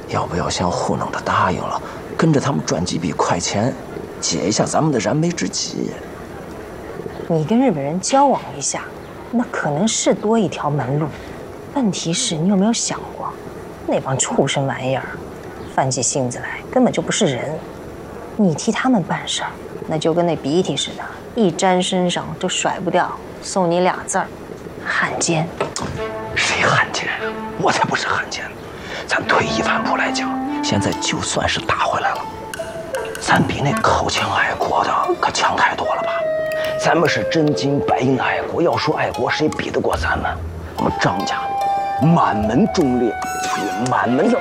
要不要像糊弄的答应了，跟着他们赚几笔快钱，解一下咱们的燃眉之急？ 你跟日本人交往一下，那可能是多一条门路。问题是你有没有想过，那帮畜生玩意儿，犯起性子来根本就不是人。你替他们办事儿，那就跟那鼻涕似的，一沾身上就甩不掉。送你俩字儿：汉奸。 谁汉奸啊？我才不是汉奸。咱退一万步来讲，现在就算是打回来了，咱比那口腔爱国的可强太多了吧？咱们是真金白银爱国，要说爱国，谁比得过咱们？我们张家满门忠烈，满门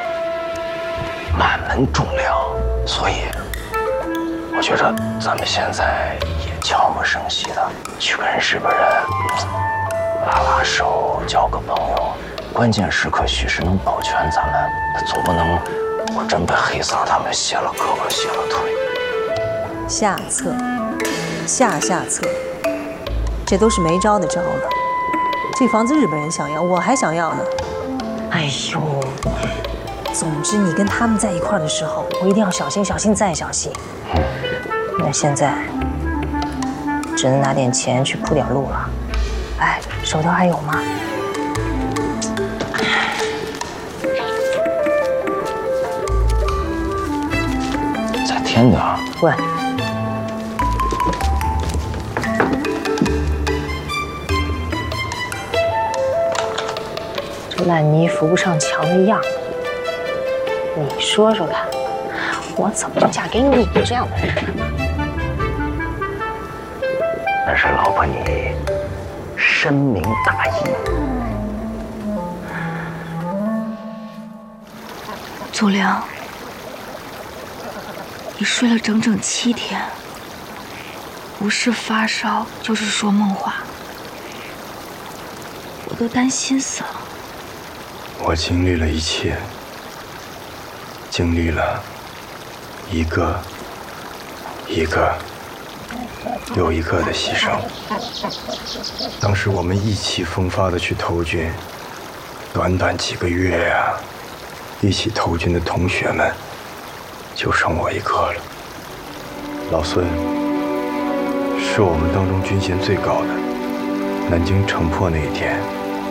忠良，所以我觉得咱们现在也悄无声息的去跟日本人拉拉手，交个朋友。关键时刻许是能保全咱们，总不能我真被黑撒他们卸了胳膊卸了腿。 下策，下策，这都是没招的招了。这房子日本人想要，我还想要呢。哎呦，总之你跟他们在一块儿的时候，我一定要小心再小心。那现在只能拿点钱去铺点路了。哎，手头还有吗？ 再添点儿。 滚！这烂泥扶不上墙的样子，你说说看，我怎么就嫁给你这样的人了？ 那是老婆你深明大义。 祖良，你睡了整整7天，不是发烧就是说梦话，我都担心死了。 我经历了一切，经历了一个又一个的牺牲。当时我们意气风发的去投军，短短几个月呀，一起投军的同学们就剩我一个了。老孙是我们当中军衔最高的。南京城破那一天，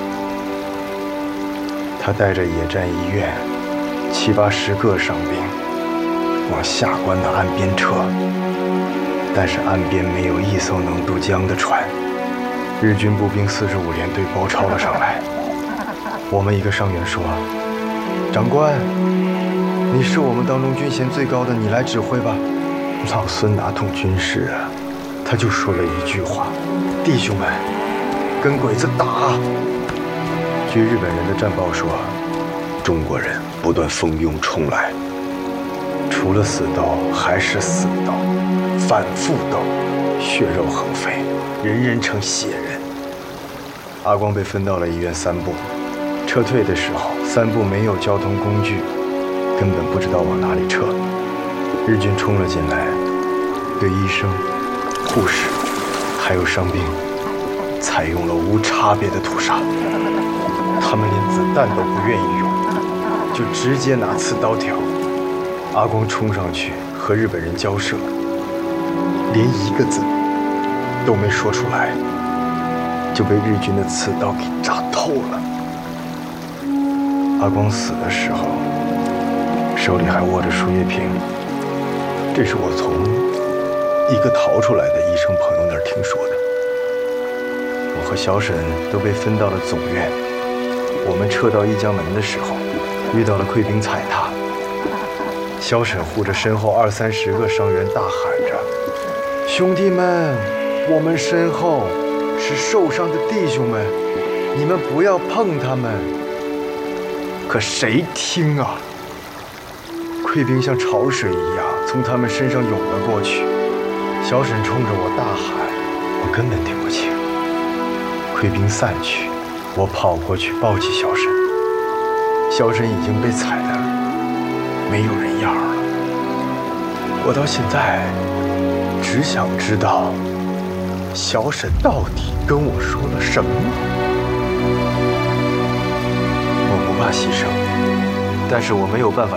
他带着野战医院7、80个伤兵往下关的岸边撤，但是岸边没有一艘能渡江的船，日军步兵45联队包抄了上来。我们一个伤员说：“长官，你是我们当中军衔最高的，你来指挥吧。”老孙哪懂军事啊，他就说了一句话：“弟兄们，跟鬼子打！”据日本人的战报说，中国人不断蜂拥冲来，除了死斗还是死斗，反复斗，血肉横飞，人人称血人。阿光被分到了医院3部，撤退的时候3部没有交通工具，根本不知道往哪里撤。日军冲了进来，对医生、护士还有伤兵采用了无差别的屠杀，他们连子弹都不愿意用，就直接拿刺刀挑。阿光冲上去和日本人交涉，连一个字都没说出来，就被日军的刺刀给扎透了。阿光死的时候手里还握着输液瓶，这是我从一个逃出来的医生朋友那儿听说的。我和小沈都被分到了总院。我们撤到一江门的时候，遇到了溃兵踩踏。小沈护着身后20、30个伤员，大喊着：“兄弟们，我们身后是受伤的弟兄们，你们不要碰他们。”可谁听啊？溃兵像潮水一样从他们身上涌了过去。小沈冲着我大喊，我根本听不清。溃兵散去，我跑过去抱起小沈，小沈已经被踩得没有人样了。我到现在只想知道，小沈到底跟我说了什么。我不怕牺牲，但是我没有办法